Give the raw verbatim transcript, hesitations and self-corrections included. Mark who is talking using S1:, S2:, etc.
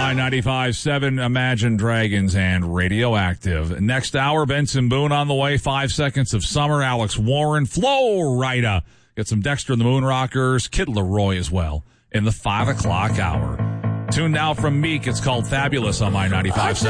S1: My ninety-five point seven, Imagine Dragons and Radioactive. Next hour, Benson Boone on the way. Five Seconds of Summer, Alex Warren, Flo Rida. Get some Dexter and the Moon Rockers, Kid Leroy as well in the five o'clock hour. Tune now from Meek. It's called Fabulous on My ninety-five point seven.